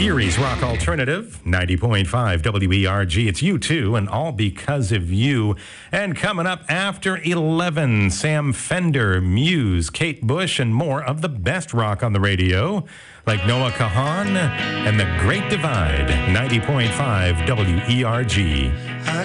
Erie's Rock Alternative, 90.5 WERG. It's you too, and all because of you. And coming up after 11, Sam Fender, Muse, Kate Bush, and more of the best rock on the radio, like Noah Kahan and The Great Divide, 90.5 WERG.